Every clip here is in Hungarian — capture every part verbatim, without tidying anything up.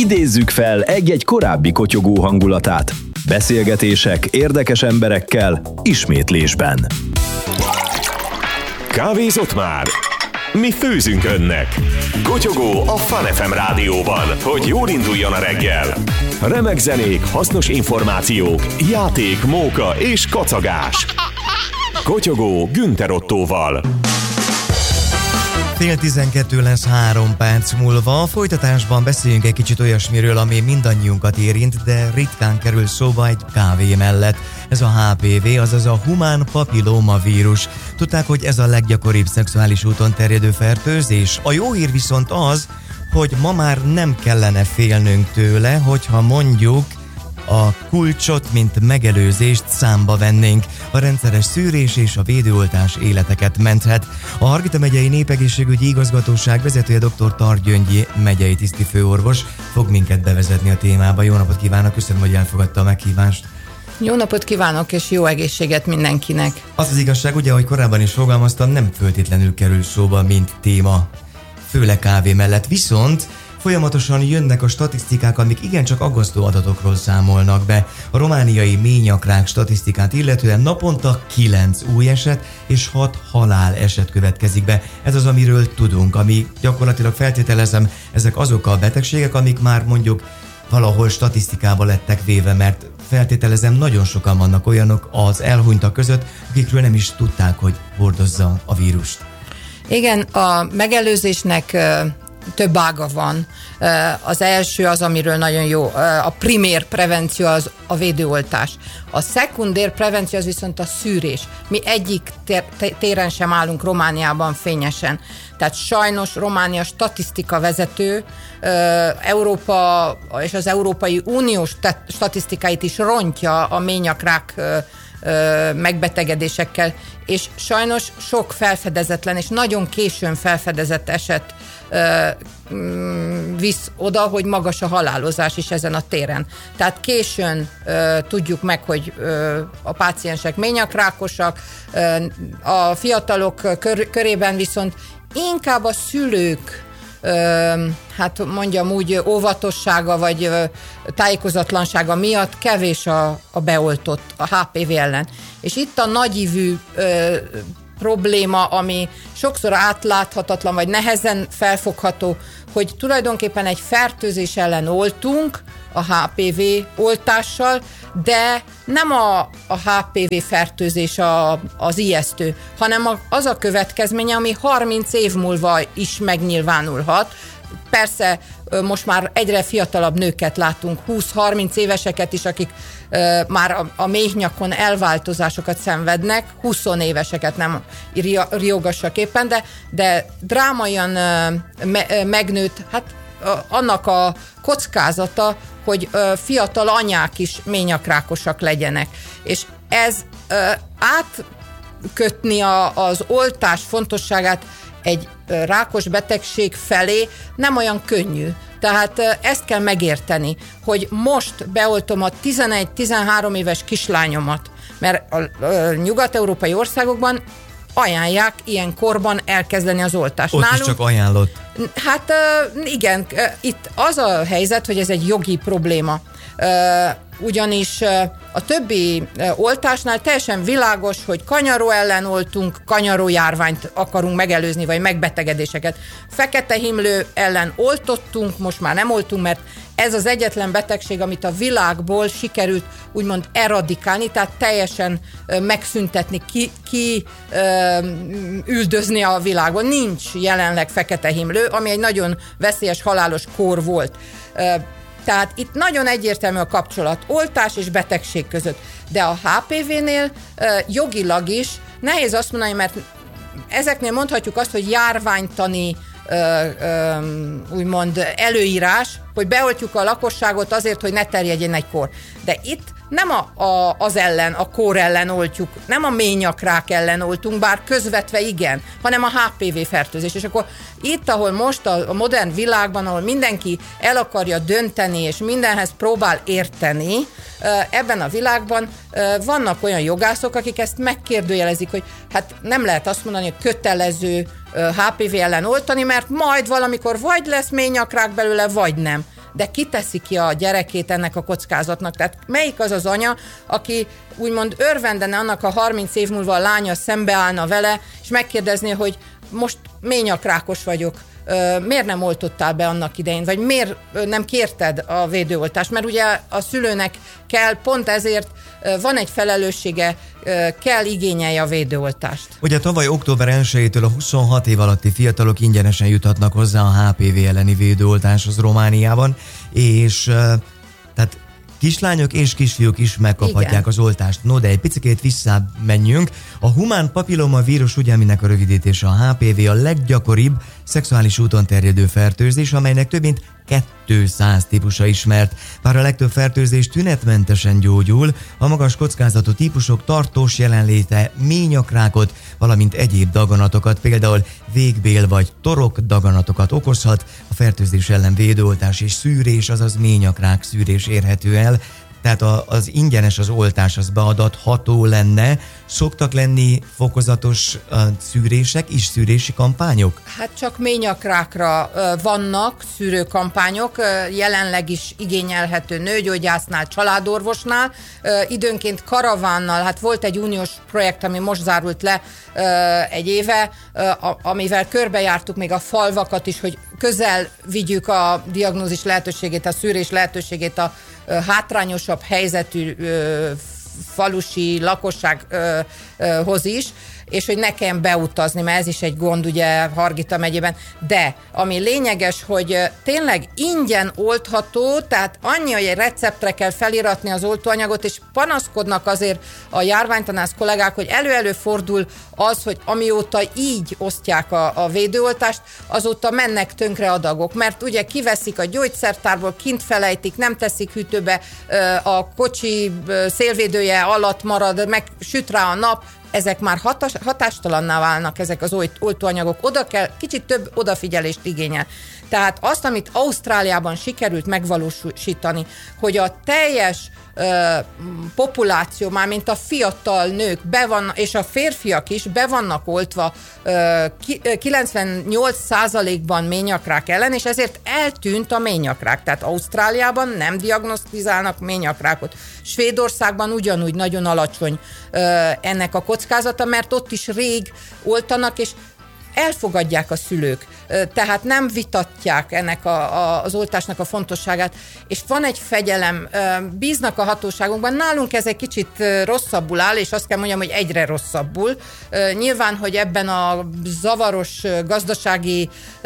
Idézzük fel egy-egy korábbi kotyogó hangulatát. Beszélgetések érdekes emberekkel, ismétlésben. Kávézott már? Mi főzünk önnek. Kotyogó a Fun ef em rádióban, hogy jól induljon a reggel. Remek zenék, hasznos információk, játék, móka és kacagás. Kotyogó Günther Ottóval. Fél tizenkettő lesz három perc múlva. A folytatásban beszéljünk egy kicsit olyasmiről, ami mindannyiunkat érint, de ritkán kerül szóba egy kávé mellett. Ez a há pé vé, azaz a humán papillomavírus. Tudták, hogy ez a leggyakoribb szexuális úton terjedő fertőzés? A jó hír viszont az, hogy ma már nem kellene félnünk tőle, hogyha mondjuk a kulcsot, mint megelőzést számba vennénk. A rendszeres szűrés és a védőoltás életeket menthet. A Hargita megyei népegészségügyi igazgatóság vezetője dr. Tar Gyöngyi megyei tisztifőorvos fog minket bevezetni a témába. Jó napot kívánok, köszönöm, hogy elfogadta a meghívást. Jó napot kívánok, és jó egészséget mindenkinek. Az az igazság, ugye, ahogy korábban is fogalmaztam, nem föltétlenül kerül szóba, mint téma, főleg kávé mellett. Viszont folyamatosan jönnek a statisztikák, amik igencsak aggasztó adatokról számolnak be. A romániai ményakrák statisztikát illetően naponta kilenc új eset és hat halál eset következik be. Ez az, amiről tudunk, ami gyakorlatilag feltételezem, ezek azok a betegségek, amik már mondjuk valahol statisztikába lettek véve, mert feltételezem, nagyon sokan vannak olyanok az elhunytak között, akikről nem is tudták, hogy hordozza a vírust. Igen, a megelőzésnek több ága van. Az első az, amiről nagyon jó, a primér prevenció az a védőoltás. A szekundér prevenció az viszont a szűrés. Mi egyik téren sem állunk Romániában fényesen. Tehát sajnos Románia statisztika vezető, Európa és az Európai Unió statisztikáit is rontja a ményakrák megbetegedésekkel, és sajnos sok felfedezetlen és nagyon későn felfedezett eset visz oda, hogy magas a halálozás is ezen a téren. Tehát későn tudjuk meg, hogy a páciensek ményakrákosak, a fiatalok kör, körében viszont inkább a szülők hát mondjam úgy óvatossága vagy tájékozatlansága miatt kevés a, a beoltott a há pé vé ellen. És itt a nagyívű ö, probléma, ami sokszor átláthatatlan vagy nehezen felfogható, hogy tulajdonképpen egy fertőzés ellen oltunk a há pé vé oltással, de nem a, a há pé vé fertőzés a, az ijesztő, hanem a, az a következménye, ami harminc év múlva is megnyilvánulhat. Persze most már egyre fiatalabb nőket látunk, húsz-harminc éveseket is, akik uh, már a, a méhnyakon elváltozásokat szenvednek, húsz éveseket nem riogassak éppen, de, de drámaian uh, me, megnőtt, hát uh, annak a kockázata, hogy uh, fiatal anyák is ményakrákosak legyenek. És ez uh, átkötni a, az oltás fontosságát egy rákos betegség felé nem olyan könnyű. Tehát ezt kell megérteni, hogy most beoltom a tizenegy-tizenhárom éves kislányomat, mert a, a nyugat-európai országokban ajánlják ilyen korban elkezdeni az oltást. Ott Nálunk, is csak ajánlott. Hát igen, itt az a helyzet, hogy ez egy jogi probléma. Ugyanis a többi oltásnál teljesen világos, hogy kanyaró ellen oltunk, kanyaró járványt akarunk megelőzni, vagy megbetegedéseket. Fekete himlő ellen oltottunk, most már nem oltunk, mert ez az egyetlen betegség, amit a világból sikerült úgymond eradikálni, tehát teljesen megszüntetni, ki, ki üldözni a világon. Nincs jelenleg fekete himlő, ami egy nagyon veszélyes, halálos kór volt. Tehát itt nagyon egyértelmű a kapcsolat oltás és betegség között. De a há pé vénél uh, jogilag is nehéz azt mondani, mert ezeknél mondhatjuk azt, hogy járványtani uh, um, úgymond előírás, hogy beoltjuk a lakosságot azért, hogy ne terjedjen egy kór. De itt nem a, a, az ellen, a kór ellen oltjuk, nem a ményakrák ellen oltunk, bár közvetve igen, hanem a há pé vé fertőzés. És akkor itt, ahol most a, a modern világban, ahol mindenki el akarja dönteni, és mindenhez próbál érteni, ebben a világban vannak olyan jogászok, akik ezt megkérdőjelezik, hogy hát nem lehet azt mondani, hogy kötelező há pé vé ellen oltani, mert majd valamikor vagy lesz ményakrák belőle, vagy nem. de kiteszi ki a gyerekét ennek a kockázatnak. Tehát melyik az az anya, aki úgymond örvendene annak, a harminc év múlva a lánya szembeállna vele, és megkérdezné, hogy most ményakrákos vagyok, miért nem oltottál be annak idején, vagy miért nem kérted a védőoltást, mert ugye a szülőnek kell, pont ezért van egy felelőssége, kell igényelje a védőoltást. Ugye tavaly október elsejétől a huszonhat év alatti fiatalok ingyenesen juthatnak hozzá a há pé vé elleni védőoltáshoz Romániában, és tehát kislányok és kisfiúk is megkaphatják Igen. az oltást. No, de egy picikét visszább menjünk. A humán papilloma vírus, ugye, aminek a rövidítése a há pé vé, a leggyakoribb szexuális úton terjedő fertőzés, amelynek több mint kétszáz típusa ismert. Bár a legtöbb fertőzés tünetmentesen gyógyul, a magas kockázatú típusok tartós jelenléte ményakrákot, valamint egyéb daganatokat, például végbél vagy torok daganatokat okozhat. A fertőzés ellen védőoltás és szűrés, azaz ményakrák szűrés érhető el. Tehát a, az ingyenes az oltás, az beadatható lenne. Szoktak lenni fokozatos uh, szűrések is, szűrési kampányok? Hát csak ményakrákra uh, vannak szűrőkampányok, uh, jelenleg is igényelhető nőgyógyásznál, családorvosnál, uh, időnként karavánnal, hát volt egy uniós projekt, ami most zárult le uh, egy éve, uh, amivel körbejártuk még a falvakat is, hogy közel vigyük a diagnózis lehetőségét, a szűrés lehetőségét a hátrányosabb helyzetű ö, falusi lakossághoz is, és hogy ne kelljen beutazni, mert ez is egy gond, ugye Hargita megyében. De ami lényeges, hogy tényleg ingyen oldható, tehát annyi, hogy egy receptre kell feliratni az oltóanyagot, és panaszkodnak azért a járványtanász kollégák, hogy elő-elő fordul az, hogy amióta így osztják a, a védőoltást, azóta mennek tönkre adagok, mert ugye kiveszik a gyógyszertárból, kint felejtik, nem teszik hűtőbe, a kocsi szélvédője alatt marad, meg süt rá a nap, ezek már hatás, hatástalanná válnak, ezek az oltóanyagok. Oda kell, kicsit több odafigyelést igényel. Tehát azt, amit Ausztráliában sikerült megvalósítani, hogy a teljes ö, populáció, mármint a fiatal nők be van, és a férfiak is be vannak oltva ö, kilencvennyolc százalékban ményakrák ellen, és ezért eltűnt a ményakrák. Tehát Ausztráliában nem diagnosztizálnak ményakrákot. Svédországban ugyanúgy nagyon alacsony ö, ennek a kockázata, mert ott is rég oltanak, és elfogadják a szülők, tehát nem vitatják ennek a, a, az oltásnak a fontosságát, és van egy fegyelem, bíznak a hatóságunkban, nálunk ez egy kicsit rosszabbul áll, és azt kell mondjam, hogy egyre rosszabbul. Nyilván, hogy ebben a zavaros gazdasági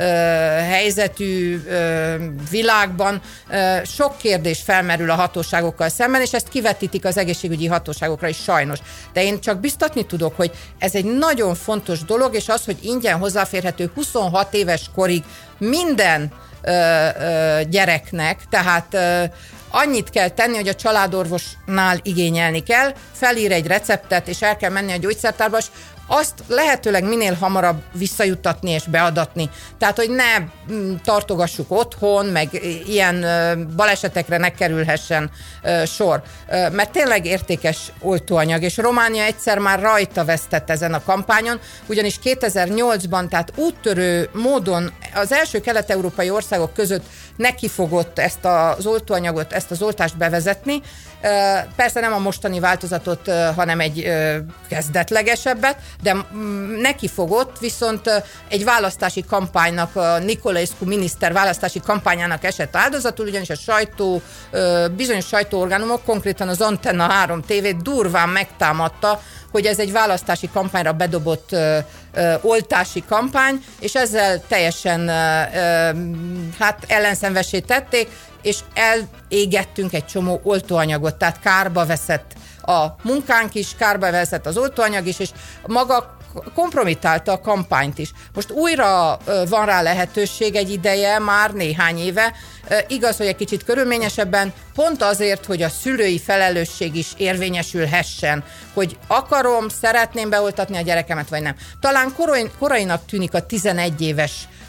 helyzetű világban sok kérdés felmerül a hatóságokkal szemben, és ezt kivetítik az egészségügyi hatóságokra is sajnos. De én csak biztatni tudok, hogy ez egy nagyon fontos dolog, és az, hogy ingyen hozzáférhető huszonhat éves korig minden ö, ö, gyereknek, tehát ö, annyit kell tenni, hogy a családorvosnál igényelni kell, felír egy receptet, és el kell menni a gyógyszertárba, és azt lehetőleg minél hamarabb visszajuttatni és beadatni. Tehát, hogy ne tartogassuk otthon, meg ilyen balesetekre ne kerülhessen sor. Mert tényleg értékes oltóanyag, és Románia egyszer már rajta vesztett ezen a kampányon, ugyanis kétezer-nyolcban, tehát úttörő módon az első kelet-európai országok között nekifogott ezt az oltóanyagot, ezt az oltást bevezetni. Persze nem a mostani változatot, hanem egy kezdetlegesebbet, de nekifogott, viszont egy választási kampánynak, a Niculescu miniszter választási kampányának esett áldozatul, ugyanis a sajtó, bizonyos sajtóorgánumok, konkrétan az Antenna három té vé durván megtámadta, hogy ez egy választási kampányra bedobott ö, ö, oltási kampány, és ezzel teljesen ö, ö, hát ellenszenvessé tették, és elégettünk egy csomó oltóanyagot, tehát kárba veszett a munkánk is, kárba veszett az oltóanyag is, és maga kompromittálta a kampányt is. Most újra van rá lehetőség egy ideje, már néhány éve, igaz, hogy egy kicsit körülményesebben, pont azért, hogy a szülői felelősség is érvényesülhessen, hogy akarom, szeretném beoltatni a gyerekemet, vagy nem. Talán korai, korainak tűnik a tizenegy éves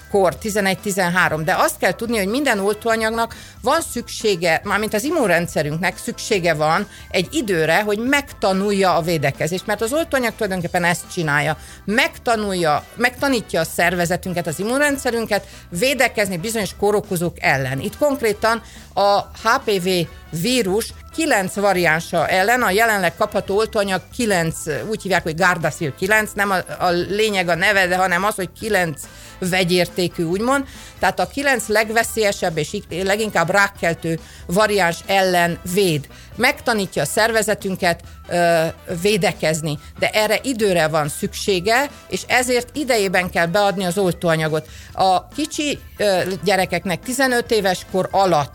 kor, tizenegy-tizenhárom, de azt kell tudni, hogy minden oltóanyagnak van szüksége, mármint az immunrendszerünknek szüksége van egy időre, hogy megtanulja a védekezést, mert az oltóanyag tulajdonképpen ezt csinálja. Megtanulja, megtanítja a szervezetünket, az immunrendszerünket védekezni bizonyos kórokozók ellen. Itt konkrétan a há pé vé vírus kilenc variánsa ellen, a jelenleg kapható oltóanyag kilenc, úgy hívják, hogy Gardasil kilenc, nem a, a lényeg a neve, de hanem az, hogy kilenc vegyértékű, úgymond. Tehát a kilenc legveszélyesebb és leginkább rákkeltő variáns ellen véd. Megtanítja a szervezetünket ö, védekezni, de erre időre van szüksége, és ezért idejében kell beadni az oltóanyagot. A kicsi ö, gyerekeknek tizenöt éves kor alatt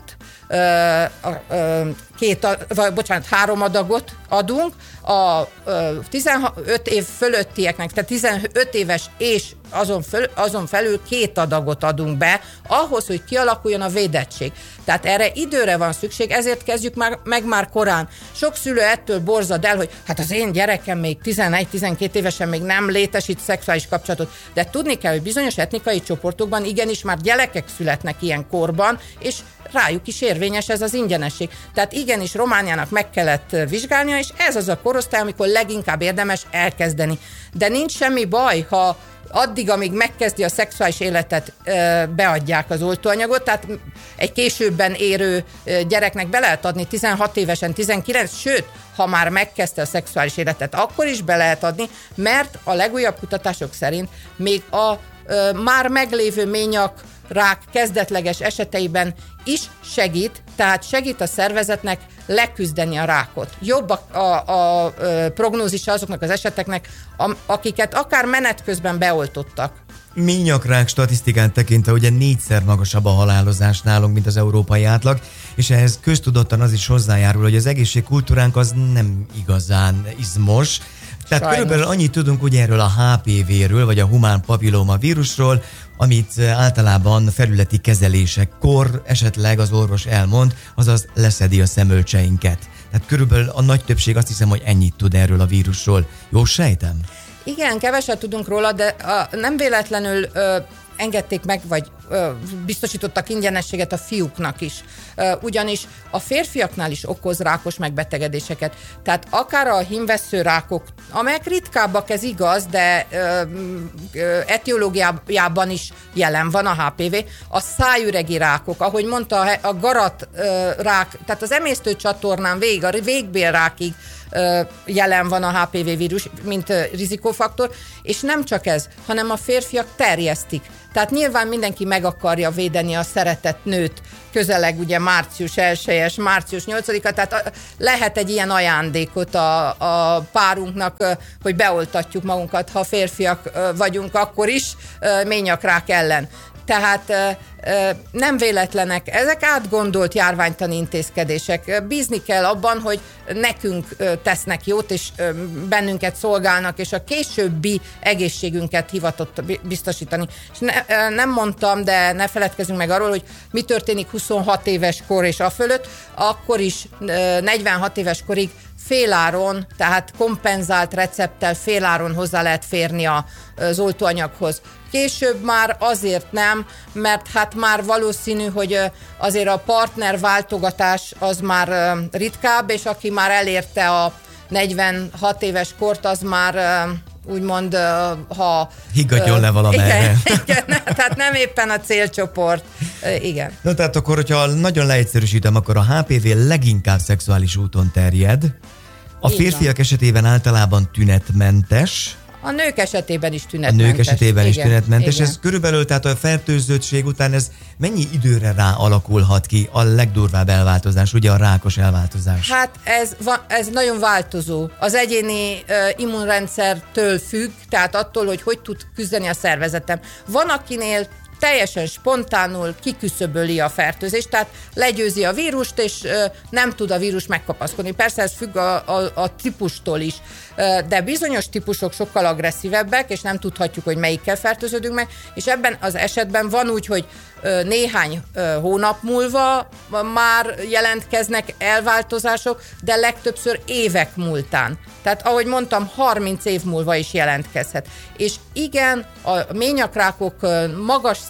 Ö, ö, két, vagy, bocsánat, három adagot adunk, a ö, tizenöt év fölöttieknek, tehát tizenöt éves és azon, föl, azon felül két adagot adunk be, ahhoz, hogy kialakuljon a védettség. Tehát erre időre van szükség, ezért kezdjük már, meg már korán. Sok szülő ettől borzad el, hogy hát az én gyerekem még tizenegy-tizenkét évesen még nem létesít szexuális kapcsolatot, de tudni kell, hogy bizonyos etnikai csoportokban igenis már gyerekek születnek ilyen korban, és rájuk is érvényes ez az ingyenesség. Tehát igenis Romániának meg kellett vizsgálnia, és ez az a korosztály, amikor leginkább érdemes elkezdeni. De nincs semmi baj, ha addig, amíg megkezdi a szexuális életet, beadják az oltóanyagot, tehát egy későbben érő gyereknek be lehet adni tizenhat évesen, tizenkilenc, sőt, ha már megkezdte a szexuális életet, akkor is be lehet adni, mert a legújabb kutatások szerint még a már meglévő ményak rák kezdetleges eseteiben is segít, tehát segít a szervezetnek leküzdeni a rákot. Jobb a, a, a, a prognózisa azoknak az eseteknek, a, akiket akár menet közben beoltottak. Ményakrák statisztikán tekintve ugye négyszer magasabb a halálozás nálunk, mint az európai átlag, és ehhez köztudottan az is hozzájárul, hogy az egészségkultúránk az nem igazán izmos. Tehát Sajnos. Körülbelül annyit tudunk ugye erről a há pé véről, vagy a humán papilloma vírusról, amit általában felületi kezelésekkor esetleg az orvos elmond, azaz leszedi a szemölcseinket. Tehát körülbelül a nagy többség azt hiszem, hogy ennyit tud erről a vírusról. Jó sejtem? Igen, keveset tudunk róla, de a, nem véletlenül ö, engedték meg, vagy ö, biztosítottak ingyenességet a fiúknak is. Ö, ugyanis a férfiaknál is okoz rákos megbetegedéseket. Tehát akár a hímvessző rákok, amelyek ritkábbak, ez igaz, de ö, ö, etiológiában is jelen van a há pé vé, a szájüregi rákok, ahogy mondta, a garat ö, rák, tehát az emésztőcsatornán végig, a végbélrákig jelen van a há pé vé vírus, mint rizikófaktor, és nem csak ez, hanem a férfiak terjesztik. Tehát nyilván mindenki meg akarja védeni a szeretett nőt, közeleg ugye március elsejés, március nyolcadika, tehát lehet egy ilyen ajándékot a, a párunknak, hogy beoltatjuk magunkat, ha férfiak vagyunk, akkor is ményakrák ellen. Tehát nem véletlenek, ezek átgondolt járványtani intézkedések. Bízni kell abban, hogy nekünk tesznek jót, és bennünket szolgálnak, és a későbbi egészségünket hivatott biztosítani. És ne, nem mondtam, de ne feledkezzünk meg arról, hogy mi történik huszonhat éves kor és a fölött, akkor is negyvenhat éves korig féláron, tehát kompenzált recepttel féláron hozzá lehet férni az oltóanyaghoz. Később már azért nem, mert hát már valószínű, hogy azért a partner váltogatás az már ritkább, és aki már elérte a negyvenhat éves kort, az már úgymond, ha... higgadjon le valamerre. Igen, igen, tehát nem éppen a célcsoport. Igen. Na tehát akkor, hogyha nagyon leegyszerűsítem, akkor a há pé vé leginkább szexuális úton terjed. A Így férfiak van. esetében általában tünetmentes. A nők esetében is A tünetmentes. nők esetében is igen, tünetmentes. igen. Ez körülbelül, tehát a fertőzöttség után ez mennyi időre rá alakulhat ki a legdurvább elváltozás, ugye a rákos elváltozás? Hát ez, ez nagyon változó. Az egyéni uh, immunrendszertől függ, tehát attól, hogy hogy tud küzdeni a szervezetem. Van, akinél teljesen spontánul kiküszöböli a fertőzést, tehát legyőzi a vírust, és uh, nem tud a vírus megkapaszkodni. Persze ez függ a, a, a típustól is, uh, de bizonyos típusok sokkal agresszívebbek, és nem tudhatjuk, hogy melyikkel fertőződünk meg, és ebben az esetben van úgy, hogy uh, néhány uh, hónap múlva már jelentkeznek elváltozások, de legtöbbször évek múltán. Tehát ahogy mondtam, harminc év múlva is jelentkezhet. És igen, a ményakrákok uh, magas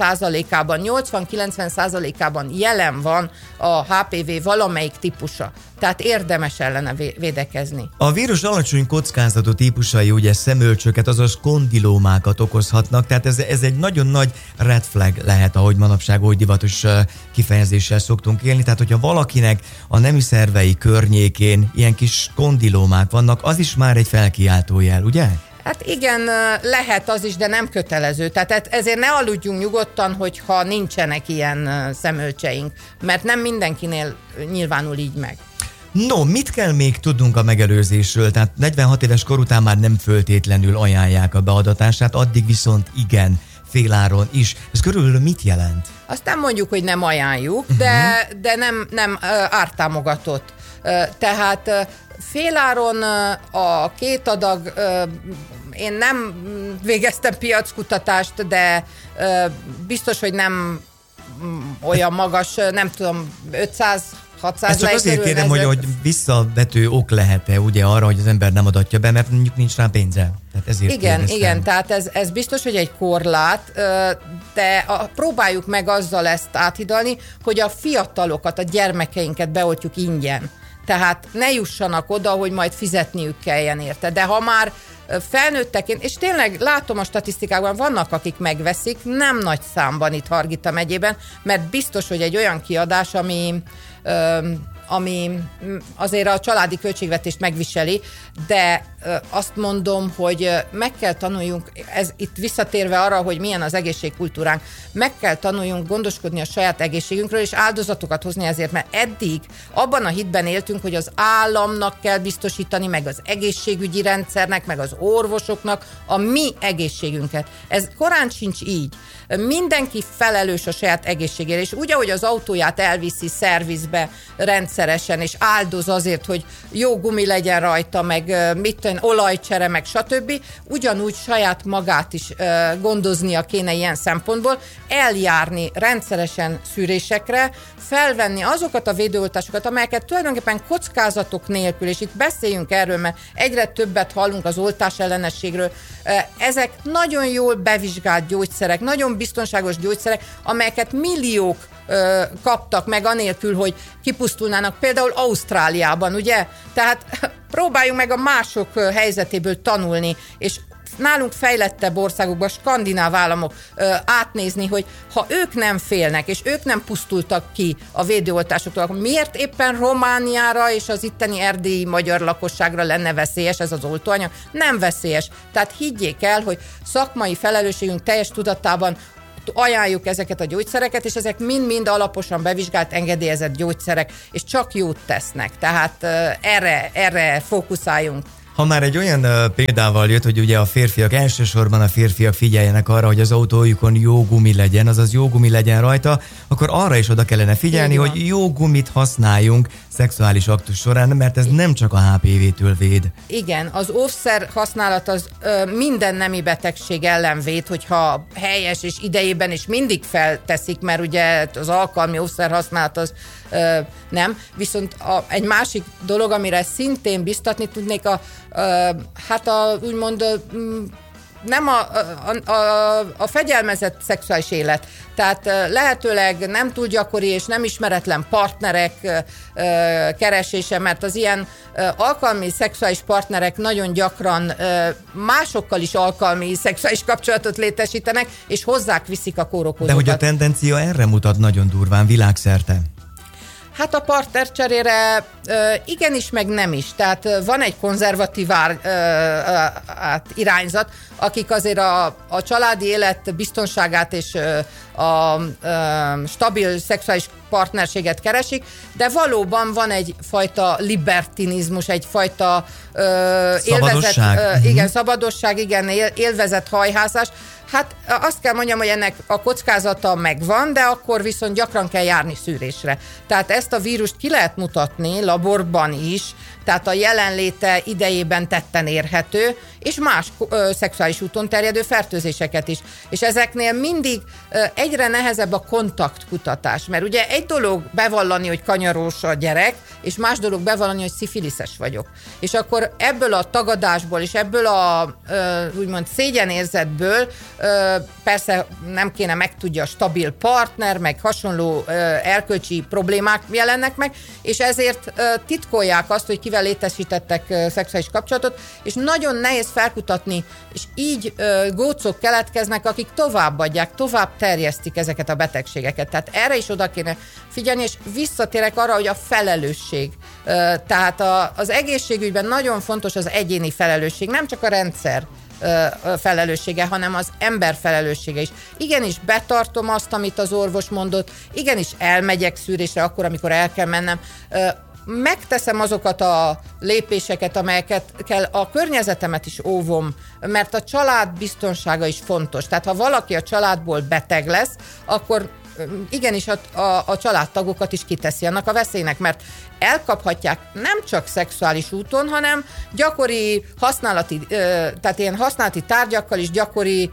százalékában, nyolcvan-kilencven százalékában jelen van a há pé vé valamelyik típusa. Tehát érdemes ellene védekezni. A vírus alacsony kockázatú típusai ugye szemölcsöket, azaz kondilómákat okozhatnak, tehát ez, ez egy nagyon nagy red flag lehet, ahogy manapság oly divatos kifejezéssel szoktunk élni. Tehát, hogyha valakinek a nemi szervei környékén ilyen kis kondilómák vannak, az is már egy felkiáltó jel, ugye? Hát igen, lehet az is, de nem kötelező. Tehát ezért ne aludjunk nyugodtan, hogyha nincsenek ilyen szemölcseink, mert nem mindenkinél nyilvánul így meg. No, mit kell még tudnunk a megelőzésről? Tehát negyvenhat éves kor után már nem föltétlenül ajánlják a beadatását, addig viszont igen, féláron is. Ez körülbelül mit jelent? Azt nem mondjuk, hogy nem ajánljuk, uh-huh. de, de nem, nem ártámogatott. Tehát féláron a két adag, én nem végeztem piackutatást, de biztos, hogy nem olyan magas, nem tudom, ötszáz hatszáz. Ezt csak azért kérdem, hogy, hogy visszavető ok lehet-e ugye arra, hogy az ember nem adatja be, mert mondjuk nincs rá pénze. Tehát ezért igen, kérdeztem. igen, tehát ez, ez biztos, hogy egy korlát, de a, próbáljuk meg azzal ezt áthidalni, hogy a fiatalokat, a gyermekeinket beoltjuk ingyen. Tehát ne jussanak oda, hogy majd fizetniük kelljen érte. De ha már felnőtteként, és tényleg látom a statisztikákban, vannak, akik megveszik, nem nagy számban itt Hargita megyében, mert biztos, hogy egy olyan kiadás, ami, ami azért a családi költségvetést megviseli, de azt mondom, hogy meg kell tanuljunk, ez itt visszatérve arra, hogy milyen az egészségkultúránk, meg kell tanuljunk gondoskodni a saját egészségünkről, és áldozatokat hozni ezért, mert eddig abban a hitben éltünk, hogy az államnak kell biztosítani, meg az egészségügyi rendszernek, meg az orvosoknak a mi egészségünket. Ez korán sincs így. Mindenki felelős a saját egészségére, és úgy, ahogy az autóját elviszi szervizbe rendszeresen, és áldoz azért, hogy jó gumi legyen rajta, meg mit tudom, olajcsere, meg stb., ugyanúgy saját magát is uh, gondoznia kéne ilyen szempontból, eljárni rendszeresen szűrésekre, felvenni azokat a védőoltásokat, amelyeket tulajdonképpen kockázatok nélkül, és itt beszéljünk erről, mert egyre többet hallunk az oltás ellenességről, uh, ezek nagyon jól bevizsgált gyógyszerek, nagyon biztonságos gyógyszerek, amelyeket milliók ö, kaptak meg anélkül, hogy kipusztulnának, például Ausztráliában, ugye? Tehát próbáljunk meg a mások helyzetéből tanulni, és nálunk fejlettebb országokban, skandináv államok ö, átnézni, hogy ha ők nem félnek, és ők nem pusztultak ki a védőoltásoktól, akkor miért éppen Romániára és az itteni erdélyi magyar lakosságra lenne veszélyes ez az oltóanyag? Nem veszélyes. Tehát higgyék el, hogy szakmai felelősségünk teljes tudatában ajánljuk ezeket a gyógyszereket, és ezek mind-mind alaposan bevizsgált, engedélyezett gyógyszerek, és csak jót tesznek. Tehát uh, erre, erre fókuszáljunk. Ha már egy olyan uh, példával jött, hogy ugye a férfiak, elsősorban a férfiak figyeljenek arra, hogy az autójukon jó gumi legyen, azaz jó gumi legyen rajta, akkor arra is oda kellene figyelni, hogy jó gumit használjunk szexuális aktus során, mert ez nem csak a há pé vé-től véd. Igen, az óvszer használat az ö, minden nemi betegség ellen véd, hogyha helyes és idejében is mindig felteszik, mert ugye az alkalmi óvszer használat az ö, nem. Viszont a, egy másik dolog, amire szintén biztatni tudnék, a, ö, hát a úgymond nem a, a, a, a fegyelmezett szexuális élet. Tehát lehetőleg nem túl gyakori és nem ismeretlen partnerek keresése, mert az ilyen alkalmi szexuális partnerek nagyon gyakran másokkal is alkalmi szexuális kapcsolatot létesítenek, és hozzák viszik a kórokozókat. De hogy a tendencia erre mutat nagyon durván világszerte. Hát a partnercserére igenis, meg nem is. Tehát van egy konzervatív ár, át, irányzat, akik azért a, a családi élet biztonságát és a, a stabil szexuális partnerséget keresik, de valóban van egyfajta libertinizmus, egyfajta élvezet, uh, igen, szabadosság, igen, élvezet hajhászás. Hát azt kell mondjam, hogy ennek a kockázata megvan, de akkor viszont gyakran kell járni szűrésre. Tehát ezt a vírust ki lehet mutatni laborban is, tehát a jelenléte idejében tetten érhető, és más ö, szexuális úton terjedő fertőzéseket is. És ezeknél mindig ö, egyre nehezebb a kontaktkutatás, mert ugye egy egy dolog bevallani, hogy kanyarós a gyerek, és más dolog bevallani, hogy szifiliszes vagyok. És akkor ebből a tagadásból, és ebből a úgymond szégyenérzetből persze nem kéne megtudja a stabil partner, meg hasonló erkölcsi problémák jelennek meg, és ezért titkolják azt, hogy kivel létesítettek szexuális kapcsolatot, és nagyon nehéz felkutatni, és így gócok keletkeznek, akik továbbadják, tovább terjesztik ezeket a betegségeket. Tehát erre is oda kéne figyelni, és visszatérek arra, hogy a felelősség. Tehát az egészségügyben nagyon fontos az egyéni felelősség, nem csak a rendszer felelőssége, hanem az ember felelőssége is. Igenis betartom azt, amit az orvos mondott, igenis elmegyek szűrésre akkor, amikor el kell mennem, megteszem azokat a lépéseket, amelyeket kell, a környezetemet is óvom, mert a család biztonsága is fontos. Tehát ha valaki a családból beteg lesz, akkor igenis a, a, a családtagokat is kiteszi annak a veszélynek, mert elkaphatják nem csak szexuális úton, hanem gyakori használati, tehát ilyen használati tárgyakkal is gyakori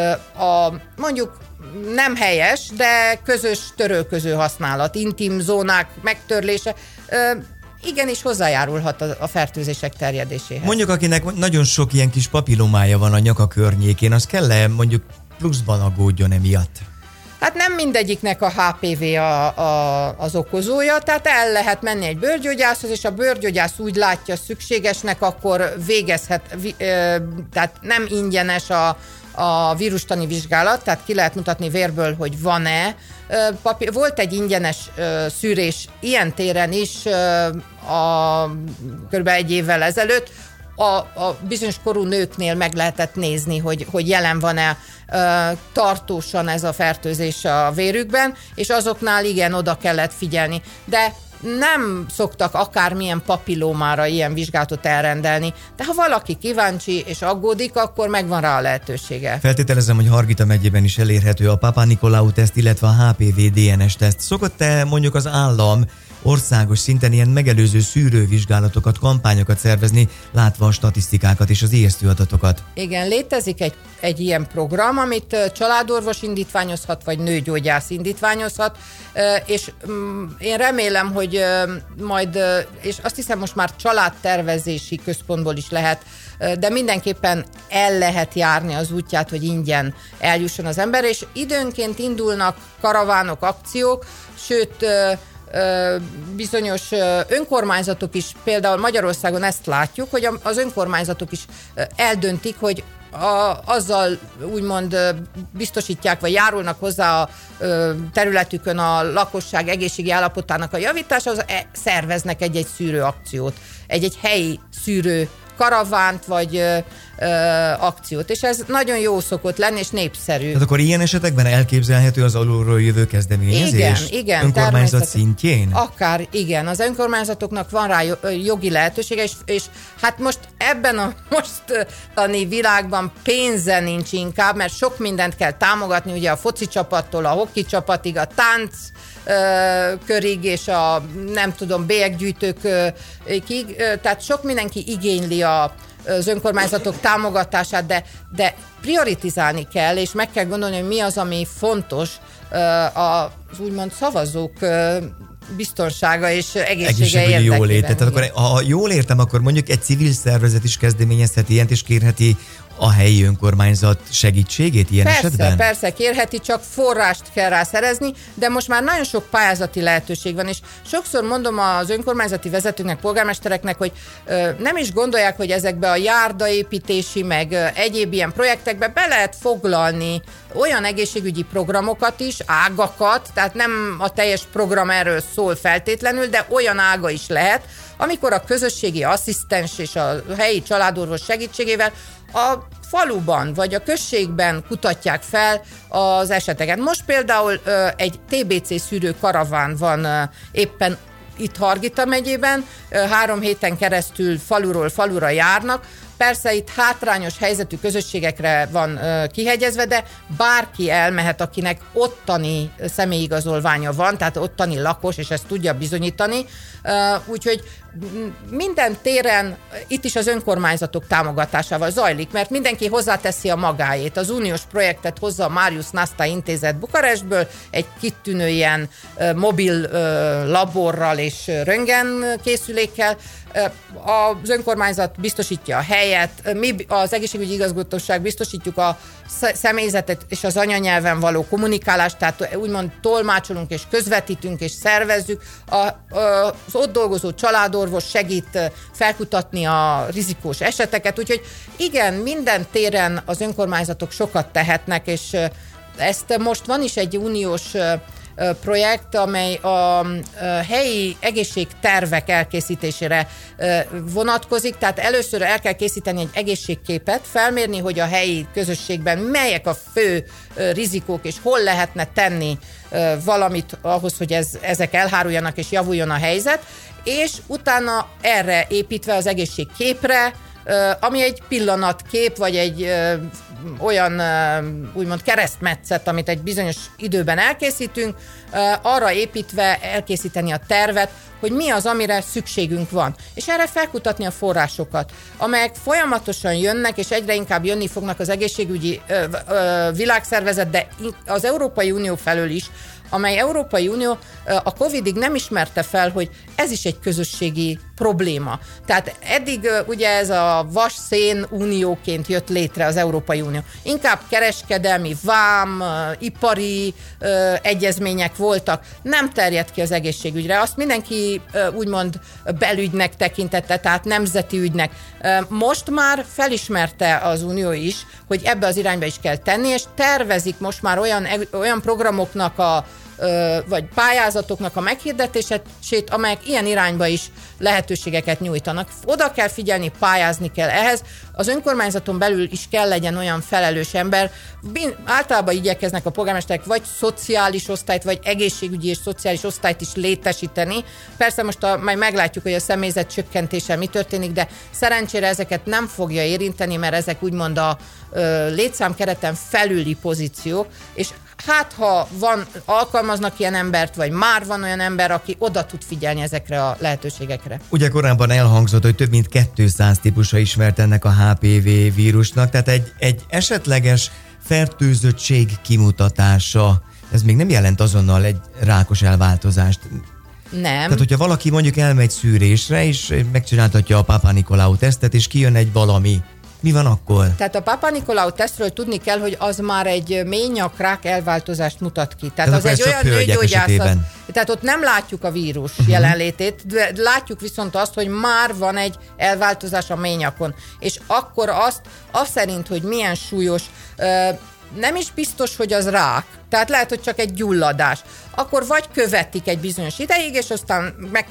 a mondjuk nem helyes, de közös törölköző használat, intim zónák megtörlése, igenis hozzájárulhat a, a fertőzések terjedéséhez. Mondjuk, akinek nagyon sok ilyen kis papillomája van a nyaka környékén, az kell-e mondjuk pluszban aggódjon emiatt? Hát nem mindegyiknek a há pé vé a, a, az okozója, tehát el lehet menni egy bőrgyógyászhoz, és a bőrgyógyász úgy látja szükségesnek, akkor végezhet, vi, ö, tehát nem ingyenes a, a vírustani vizsgálat, tehát ki lehet mutatni vérből, hogy van-e. Papír. Volt egy ingyenes ö, szűrés ilyen téren is ö, a, kb. egy évvel ezelőtt, A, a bizonyos korú nőknél meg lehetett nézni, hogy, hogy jelen van-e ö, tartósan ez a fertőzés a vérükben, és azoknál igen, oda kellett figyelni. De nem szoktak akármilyen papillómára ilyen vizsgálatot elrendelni, de ha valaki kíváncsi és aggódik, akkor megvan rá a lehetősége. Feltételezem, hogy Hargita megyében is elérhető a Papa Nikolaou teszt, illetve a há pé vé dé en es teszt. Szokott-e mondjuk az állam országos szinten ilyen megelőző szűrővizsgálatokat, kampányokat szervezni, látva a statisztikákat és az ijesztő adatokat? Igen, létezik egy, egy ilyen program, amit családorvos indítványozhat, vagy nőgyógyász indítványozhat, és én remélem, hogy majd, és azt hiszem most már családtervezési központból is lehet, de mindenképpen el lehet járni az útját, hogy ingyen eljusson az ember, és időnként indulnak karavánok, akciók, sőt, bizonyos önkormányzatok is, például Magyarországon ezt látjuk, hogy az önkormányzatok is eldöntik, hogy a, azzal úgymond biztosítják, vagy járulnak hozzá a területükön a lakosság egészségi állapotának a javításához, szerveznek egy-egy szűrőakciót, egy-egy helyi szűrő karavánt, vagy ö, ö, akciót, és ez nagyon jó szokott lenni, és népszerű. Tehát akkor ilyen esetekben elképzelhető az alulról jövő kezdeményezés? Igen, igen. Önkormányzat szintjén? Akár, igen. Az önkormányzatoknak van rá jogi lehetősége, és, és hát most ebben a mostani világban pénze nincs inkább, mert sok mindent kell támogatni, ugye a foci csapattól, a hoki csapatig, a tánc körig, és a nem tudom, bélyeggyűjtőkig, tehát sok mindenki igényli a, az önkormányzatok támogatását, de, de prioritizálni kell, és meg kell gondolni, hogy mi az, ami fontos az úgymond szavazók biztonsága és egészsége érdekében. Jóléte. Tehát akkor, ha jól értem, akkor mondjuk egy civil szervezet is kezdeményezheti ilyent, és kérheti a helyi önkormányzat segítségét ilyen persze, esetben? Persze, kérheti, csak forrást kell rá szerezni, de most már nagyon sok pályázati lehetőség van, és sokszor mondom az önkormányzati vezetőknek, polgármestereknek, hogy ö, nem is gondolják, hogy ezekbe a járdaépítési, meg ö, egyéb ilyen projektekbe be lehet foglalni olyan egészségügyi programokat is, ágakat, tehát nem a teljes program erről szól feltétlenül, de olyan ága is lehet, amikor a közösségi asszisztens és a helyi családorvos segítségével a faluban vagy a községben kutatják fel az eseteket. Most például ö, egy té bé cé szűrő karaván van ö, éppen itt Hargita megyében, ö, három héten keresztül faluról falura járnak. Persze itt hátrányos helyzetű közösségekre van kihegyezve, de bárki elmehet, akinek ottani személyigazolványa van, tehát ottani lakos, és ezt tudja bizonyítani. Úgyhogy minden téren itt is az önkormányzatok támogatásával zajlik, mert mindenki hozzáteszi a magáét. Az uniós projektet hozza a Marius Nasta intézet Bukarestből, egy kitűnő ilyen mobil laborral és röntgenkészülékkel. Az önkormányzat biztosítja a helyet, mi az egészségügyi igazgatóság biztosítjuk a személyzetet és az anyanyelven való kommunikálást, tehát úgymond tolmácsolunk és közvetítünk és szervezzük. A, az ott dolgozó családorvos segít felkutatni a rizikós eseteket, úgyhogy igen, minden téren az önkormányzatok sokat tehetnek, és ezt most van is egy uniós projekt, amely a helyi egészségtervek elkészítésére vonatkozik, tehát először el kell készíteni egy egészségképet, felmérni, hogy a helyi közösségben melyek a fő rizikók, és hol lehetne tenni valamit ahhoz, hogy ez, ezek elháruljanak és javuljon a helyzet, és utána erre építve az egészségképre, ami egy pillanatkép, vagy egy ö, olyan ö, úgymond keresztmetszet, amit egy bizonyos időben elkészítünk, ö, arra építve elkészíteni a tervet, hogy mi az, amire szükségünk van. És erre felkutatni a forrásokat, amelyek folyamatosan jönnek, és egyre inkább jönni fognak az egészségügyi ö, ö, világszervezet, de az Európai Unió felől is, amely Európai Unió a Covidig nem ismerte fel, hogy ez is egy közösségi probléma. Tehát eddig ugye ez a vas-szén unióként jött létre az Európai Unió. Inkább kereskedelmi, vám, ipari ö, egyezmények voltak, nem terjedt ki az egészségügyre. Azt mindenki ö, úgymond belügynek tekintette, tehát nemzeti ügynek. Most már felismerte az Unió is, hogy ebbe az irányba is kell tenni, és tervezik most már olyan, olyan programoknak a vagy pályázatoknak a meghirdetését, amelyek ilyen irányba is lehetőségeket nyújtanak. Oda kell figyelni, pályázni kell ehhez. Az önkormányzaton belül is kell legyen olyan felelős ember. Általában igyekeznek a polgármesterek vagy szociális osztályt, vagy egészségügyi és szociális osztályt is létesíteni. Persze most a, majd meglátjuk, hogy a személyzet csökkentése mi történik, de szerencsére ezeket nem fogja érinteni, mert ezek úgymond a ö, létszámkereten felüli pozíciók, és hát, ha van, alkalmaznak ilyen embert, vagy már van olyan ember, aki oda tud figyelni ezekre a lehetőségekre. Ugye korábban elhangzott, hogy több mint kétszáz típusa ismert ennek a há pé vé vírusnak, tehát egy, egy esetleges fertőzöttség kimutatása, ez még nem jelent azonnal egy rákos elváltozást. Nem. Tehát, hogyha valaki mondjuk elmegy szűrésre, és megcsináltatja a Papa Nikolaou tesztet, és kijön egy valami, mi van akkor? Tehát a Papa Nikolaou tesztről tudni kell, hogy az már egy mély nyakrák elváltozást mutat ki. Tehát, tehát az egy olyan nőgyógyászat. Tehát ott nem látjuk a vírus uh-huh. jelenlétét, de látjuk viszont azt, hogy már van egy elváltozás a mély nyakon. És akkor azt, azt szerint, hogy milyen súlyos, nem is biztos, hogy az rák. Tehát lehet, hogy csak egy gyulladás. Akkor vagy követik egy bizonyos ideig, és aztán meg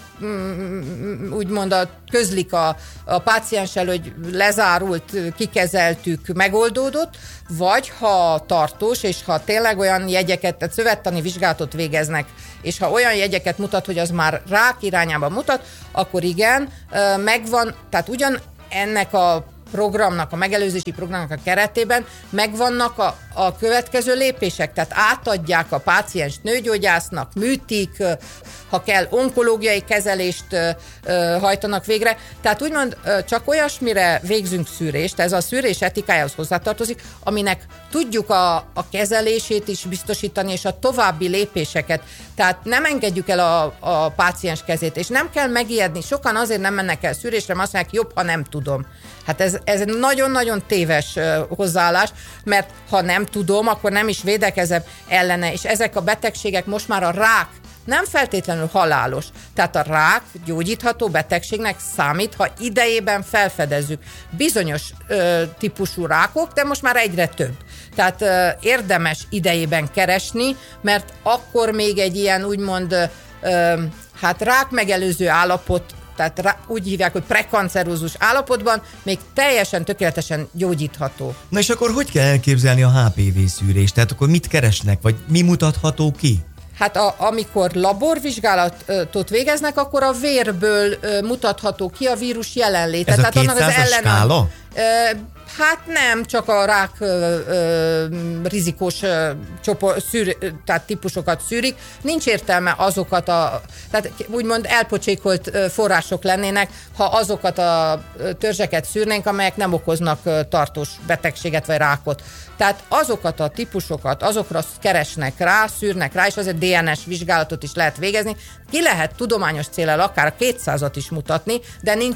mm, úgymond a, közlik a, a pácienssel, hogy lezárult, kikezeltük, megoldódott, vagy ha tartós, és ha tényleg olyan jegyeket, tehát szövettani vizsgálatot végeznek, és ha olyan jegyeket mutat, hogy az már rák irányába mutat, akkor igen, megvan, tehát ugyan ennek a programnak, a megelőzési programnak a keretében megvannak a, a következő lépések, tehát átadják a páciens nőgyógyásznak, műtik, ha kell, onkológiai kezelést ö, ö, hajtanak végre. Tehát úgymond ö, csak olyasmire végzünk szűrést, ez a szűrés etikájához hozzátartozik, aminek tudjuk a, a kezelését is biztosítani, és a további lépéseket. Tehát nem engedjük el a, a páciens kezét, és nem kell megijedni. Sokan azért nem mennek el szűrésre, mert azt mondják, jobb, ha nem tudom. Hát ez, ez nagyon-nagyon téves uh, hozzáállás, mert ha nem tudom, akkor nem is védekezem ellene, és ezek a betegségek most már a rák nem feltétlenül halálos. Tehát a rák gyógyítható betegségnek számít, ha idejében felfedezzük. Bizonyos ö, típusú rákok, de most már egyre több. Tehát ö, érdemes idejében keresni, mert akkor még egy ilyen úgymond ö, hát rák megelőző állapot, tehát rá, úgy hívják, hogy prekancerózus állapotban még teljesen tökéletesen gyógyítható. Na és akkor hogy kell elképzelni a há pé vé szűrést? Tehát akkor mit keresnek, vagy mi mutatható ki? Hát a, amikor laborvizsgálatot végeznek, akkor a vérből mutatható ki a vírus jelenléte. Ez Tehát a kétszázas skála? Hát nem, csak a rák ö, ö, rizikós ö, csopor, szűr, tehát típusokat szűrik. Nincs értelme azokat a, tehát úgymond elpocsékolt források lennének, ha azokat a törzseket szűrnénk, amelyek nem okoznak tartós betegséget vagy rákot. Tehát azokat a típusokat, azokra keresnek rá, szűrnek rá, és azért dé en es vizsgálatot is lehet végezni. Ki lehet tudományos céllal akár a kétszázat is mutatni, de nincs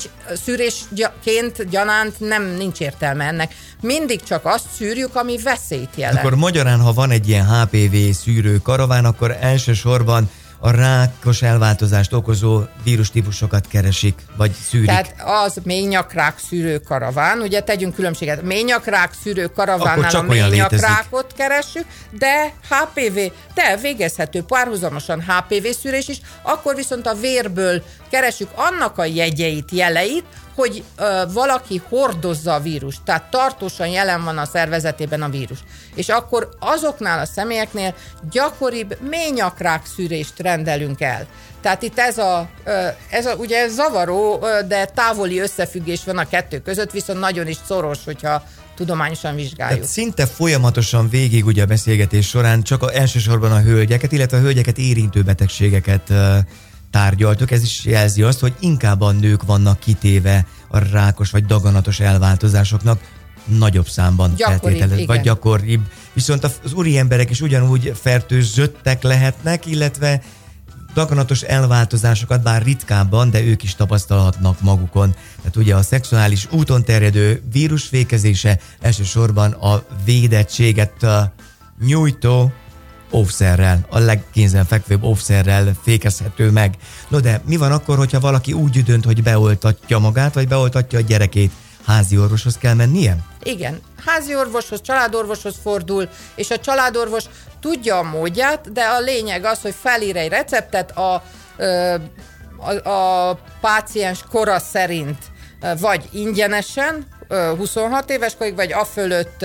szűrésként gyanánt, nem nincs értelme ennek. Mindig csak azt szűrjük, ami veszélyt jelent. Akkor magyarán, ha van egy ilyen há pé vé szűrő karaván, akkor elsősorban a rákos elváltozást okozó vírustípusokat keresik, vagy szűrik. Tehát az ményakrák szűrő karaván, ugye tegyünk különbséget, ményakrák szűrő karavánnál a ményakrákot keressük, de há pé vé, de végezhető párhuzamosan há pé vé szűrés is, akkor viszont a vérből keresünk annak a jegyeit, jeleit, hogy ö, valaki hordozza a vírust, tehát tartósan jelen van a szervezetében a vírus. És akkor azoknál a személyeknél gyakoribb ményakrák szűrést rendelünk el. Tehát itt ez a, ö, ez a ugye zavaró, ö, de távoli összefüggés van a kettő között, viszont nagyon is szoros, hogyha tudományosan vizsgáljuk. Tehát szinte folyamatosan végig ugye a beszélgetés során csak a, elsősorban a hölgyeket, illetve a hölgyeket érintő betegségeket ö, tárgyaltuk. Ez is jelzi azt, hogy inkább a nők vannak kitéve a rákos vagy daganatos elváltozásoknak nagyobb számban feltételezett, vagy gyakoribb. Viszont az úri emberek is ugyanúgy fertőzöttek lehetnek, illetve daganatos elváltozásokat bár ritkábban, de ők is tapasztalhatnak magukon. Tehát ugye a szexuális úton terjedő vírusfékezése elsősorban a védettséget nyújtó óvszerrel, a legkézenfekvőbb óvszerrel fékezhető meg. No de mi van akkor, hogyha valaki úgy dönt, hogy beoltatja magát, vagy beoltatja a gyerekét? Házi orvoshoz kell mennie? Igen, házi orvoshoz, családorvoshoz fordul, és a családorvos tudja a módját, de a lényeg az, hogy felír egy receptet a, a, a páciens kora szerint, vagy ingyenesen, huszonhat éves korig, vagy afölött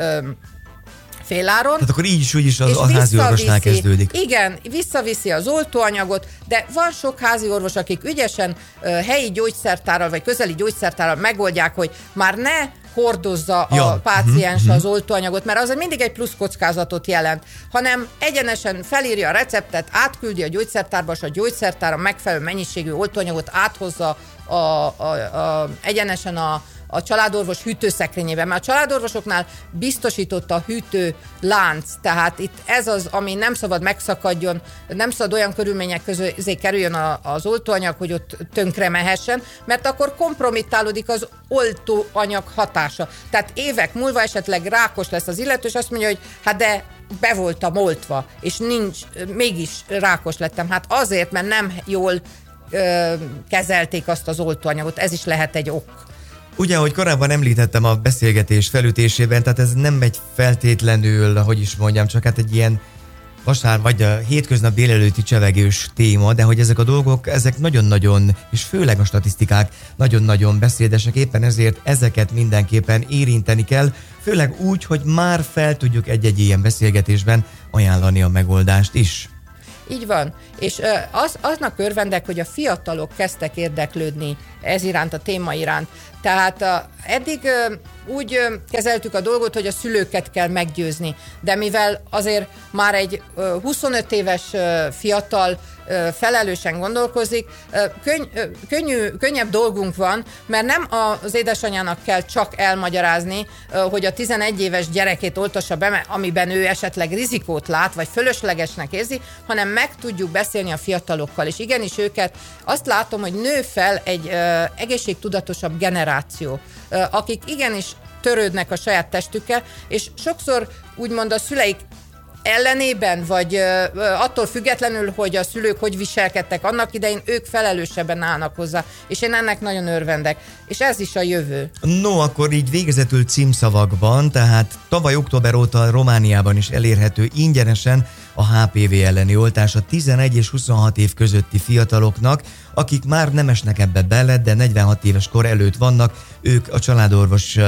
féláron. Tehát akkor így is úgy is a, a házi orvosnál kezdődik. Igen, visszaviszi az oltóanyagot, de van sok házi orvos, akik ügyesen uh, helyi gyógyszertárral vagy közeli gyógyszertárral megoldják, hogy már ne hordozza ja. a páciens uh-huh. az oltóanyagot, mert az mindig egy plusz kockázatot jelent, hanem egyenesen felírja a receptet, átküldi a gyógyszertárba, és a gyógyszertár a megfelelő mennyiségű oltóanyagot áthozza a, a, a, egyenesen a a családorvos hűtőszekrényében, mert a családorvosoknál biztosított a hűtő lánc, tehát itt ez az, ami nem szabad megszakadjon, nem szabad olyan körülmények közé kerüljön a, az oltóanyag, hogy ott tönkre mehessen, mert akkor kompromittálódik az oltóanyag hatása. Tehát évek múlva esetleg rákos lesz az illető, és azt mondja, hogy hát de be voltam oltva, és nincs, mégis rákos lettem. Hát azért, mert nem jól ö, kezelték azt az oltóanyagot, ez is lehet egy ok. Ugye, ahogy korábban említettem a beszélgetés felütésében, tehát ez nem egy feltétlenül, hogy is mondjam, csak hát egy ilyen vasár vagy a hétköznap délelőtti csevegős téma, de hogy ezek a dolgok, ezek nagyon-nagyon, és főleg a statisztikák nagyon-nagyon beszédesek, éppen ezért ezeket mindenképpen érinteni kell, főleg úgy, hogy már fel tudjuk egy-egy ilyen beszélgetésben ajánlani a megoldást is. Így van, és az, aznak örvendek, hogy a fiatalok kezdtek érdeklődni ez iránt, a téma iránt. Tehát a, eddig ö, úgy ö, kezeltük a dolgot, hogy a szülőket kell meggyőzni, de mivel azért már egy ö, huszonöt éves ö, fiatal ö, felelősen gondolkozik, ö, könny, ö, könnyű, könnyebb dolgunk van, mert nem az édesanyának kell csak elmagyarázni, ö, hogy a tizenegy éves gyerekét oltassa be, amiben ő esetleg rizikót lát, vagy fölöslegesnek érzi, hanem meg tudjuk beszélni a fiatalokkal, és igenis őket, azt látom, hogy nő fel egy ö, egészségtudatosabb generáció, ö, akik igenis törődnek a saját testükkel, és sokszor úgymond a szüleik ellenében, vagy ö, attól függetlenül, hogy a szülők hogy viselkedtek annak idején, ők felelősebben állnak hozzá, és én ennek nagyon örvendek, és ez is a jövő. No, akkor így végezetül címszavakban, tehát tavaly október óta Romániában is elérhető ingyenesen a há pé vé elleni oltás a tizenegy és huszonhat év közötti fiataloknak, akik már nem esnek ebbe bele, de negyvenhat éves kor előtt vannak, ők a családorvos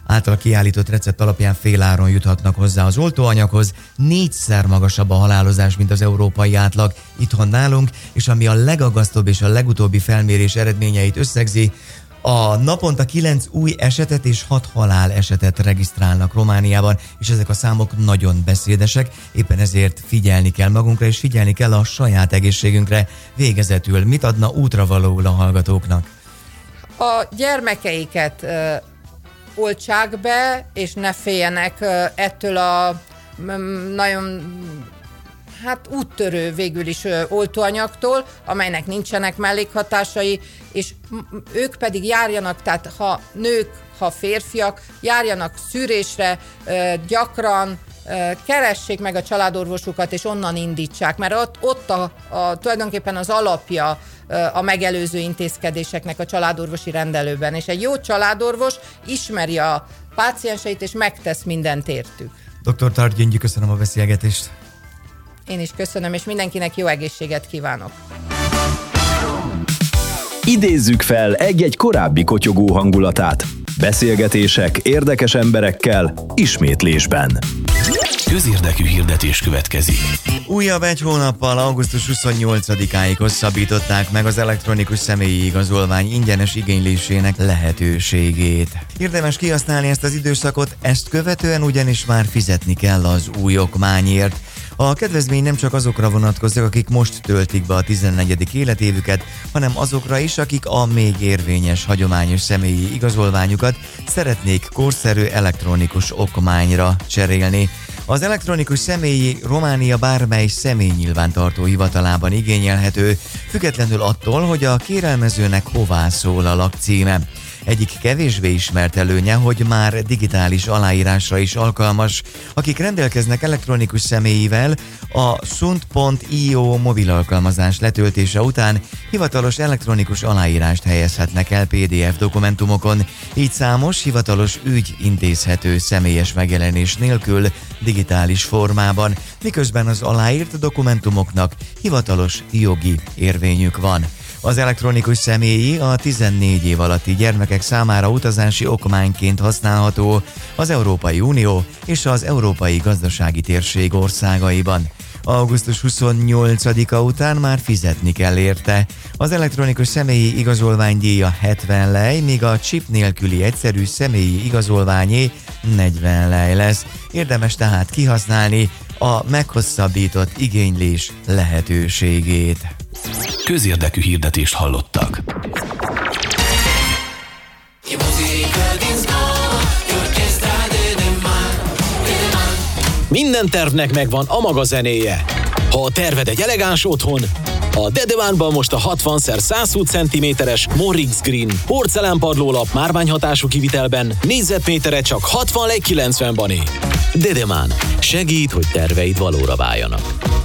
által kiállított recept alapján féláron juthatnak hozzá az oltóanyaghoz. Négyszer magasabb a halálozás, mint az európai átlag itthon nálunk, és ami a legaggasztóbb és a legutóbbi felmérés eredményeit összegzi, a naponta kilenc új esetet és hat halál esetet regisztrálnak Romániában, és ezek a számok nagyon beszédesek, éppen ezért figyelni kell magunkra, és figyelni kell a saját egészségünkre. Végezetül mit adna útravalóul a hallgatóknak? A gyermekeiket ö, oltsák be, és ne féljenek ö, ettől a m- nagyon hát úttörő végül is ö, oltóanyagtól, amelynek nincsenek mellékhatásai, és m- ők pedig járjanak, tehát ha nők, ha férfiak, járjanak szűrésre ö, gyakran, ö, keressék meg a családorvosukat, és onnan indítsák, mert ott, ott a, a, tulajdonképpen az alapja a megelőző intézkedéseknek a családorvosi rendelőben, és egy jó családorvos ismeri a pácienseit, és megtesz mindent értük. doktor Tóth Gyöngyi, köszönöm a beszélgetést. Én is köszönöm, és mindenkinek jó egészséget kívánok. Idézzük fel egy-egy korábbi kotyogó hangulatát. Beszélgetések érdekes emberekkel, ismétlésben. Közérdekű hirdetés következik. Újabb egy hónappal augusztus huszonnyolcadikáig hosszabbították meg az elektronikus személyi igazolvány ingyenes igénylésének lehetőségét. Érdemes kihasználni ezt az időszakot, ezt követően ugyanis már fizetni kell az új okmányért. A kedvezmény nem csak azokra vonatkozik, akik most töltik be a tizennegyedik életévüket, hanem azokra is, akik a még érvényes hagyományos személyi igazolványukat szeretnék korszerű elektronikus okmányra cserélni. Az elektronikus személyi Románia bármely személynyilvántartó hivatalában igényelhető, függetlenül attól, hogy a kérelmezőnek hová szól a lakcíme. Egyik kevésbé ismert előnye, hogy már digitális aláírásra is alkalmas. Akik rendelkeznek elektronikus személyivel, a sunt pont io mobil alkalmazás letöltése után hivatalos elektronikus aláírást helyezhetnek el pé dé ef dokumentumokon, így számos hivatalos ügy intézhető személyes megjelenés nélkül digitális formában, miközben az aláírt dokumentumoknak hivatalos jogi érvényük van. Az elektronikus személyi a tizennégy év alatti gyermekek számára utazási okmányként használható az Európai Unió és az Európai Gazdasági Térség országaiban. augusztus huszonnyolcadika után már fizetni kell érte. Az elektronikus személyi igazolvány díja hetven lej, míg a chip nélküli egyszerű személyi igazolványé negyven lej lesz. Érdemes tehát kihasználni a meghosszabbított igénylés lehetőségét. Közérdekű hirdetést hallottak. Minden tervnek megvan a maga zenéje. Ha a terved egy elegáns otthon, a Dedemánban most a hatvan szer százhúsz centiméteres Morrix Green porcelánpadlólap márványhatású kivitelben négyzetméterre csak hatvan lej kilencven bané. Dedemán segít, hogy terveid valóra váljanak.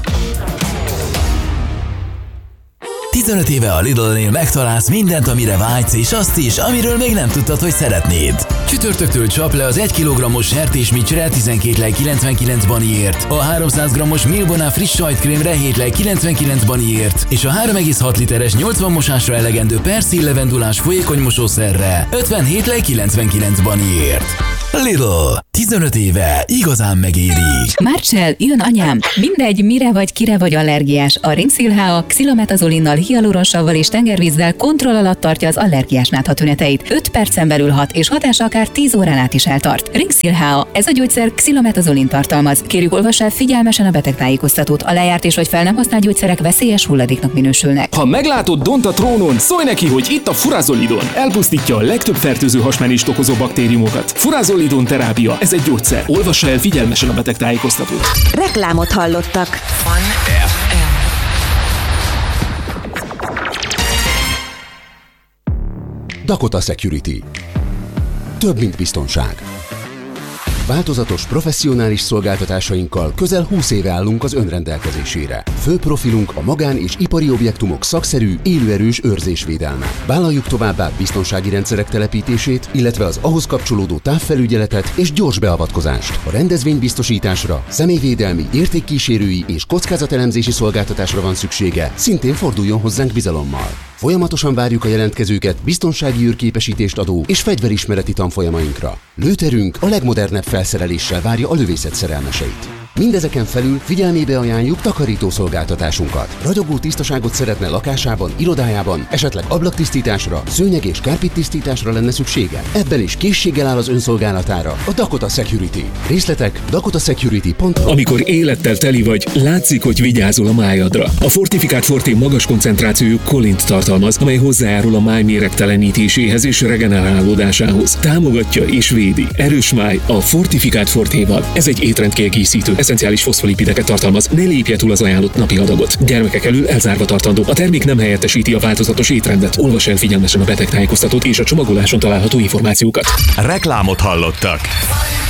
tizenöt éve a Lidl-nél megtalálsz mindent, amire vágysz, és azt is, amiről még nem tudtad, hogy szeretnéd. Csütörtöktől csap le az egy kilogrammos sertésmicsre tizenkét lej kilencvenkilenc baniért, a háromszáz grammos Milbona friss sajtkrémre hét lej kilencvenkilenc baniért, és a három egész hat literes nyolcvan mosásra elegendő perszil levendulás folyékony mosószerre ötvenhét lej kilencvenkilenc baniért. Lidl. tizenöt éve igazán megéri. Marcell, jön anyám! Mindegy, mire vagy, kire vagy allergiás. A Rinxil há á xilometazolinmal, hialuronsavval és tengervízzel kontroll alatt tartja az allergiás nátha tüneteit. öt percen belül hat, és hatása akár tíz órán át is eltart. Rinxil há á, ez a gyógyszer xilometazolin tartalmaz. Kérjük, olvass el figyelmesen a betegtájékoztatót. A lejárt és vagy fel nem használt gyógyszerek veszélyes hulladéknak minősülnek. Ha meglátod Dont a trónon, szólj neki, hogy itt a Furazolidon. Elpusztítja a legtöbb fertőző hasmenést okozó baktériumokat. Furazolidon terápia, ez egy gyógyszer. Olvassa el figyelmesen a betegtájékoztatót. Reklámot hallottak. Dakota Security. Több, mint biztonság. Változatos, professzionális szolgáltatásainkkal közel húsz éve állunk az önrendelkezésére. Fő profilunk a magán- és ipari objektumok szakszerű, élőerős őrzésvédelme. Vállaljuk továbbá biztonsági rendszerek telepítését, illetve az ahhoz kapcsolódó távfelügyeletet és gyors beavatkozást. A rendezvénybiztosításra, személyvédelmi, értékkísérői és kockázatelemzési szolgáltatásra van szüksége, szintén forduljon hozzánk bizalommal. Folyamatosan várjuk a jelentkezőket biztonsági őrképesítést adó és fegyverismereti tanfolyamainkra. Lőterünk a legmodernebb felszereléssel várja a lövészet szerelmeseit. Mindezeken felül figyelmébe ajánljuk takarítószolgáltatásunkat. Ragyogó tisztaságot szeretne lakásában, irodájában, esetleg ablaktisztításra, szőnyeg és kárpittisztításra lenne szüksége. Ebben is készséggel áll az önszolgálatára a Dakota Security. Részletek dakota security pont com. Amikor élettel teli vagy, látszik, hogy vigyázol a májadra. A Fortifikált Forté magas koncentrációjú kolint tartalmaz, amely hozzájárul a máj méregtelenítéséhez és regenerálódásához. Támogatja és védi. Erős máj a Fortifikált Fortéval. Ez egy étrendkiegészítő. Eszenciális foszfolipideket tartalmaz, ne lépje túl az ajánlott napi adagot. Gyermekek elől elzárva tartandó. A termék nem helyettesíti a változatos étrendet. Olvass el figyelmesen a betegtájékoztatót és a csomagoláson található információkat. Reklámot hallottak.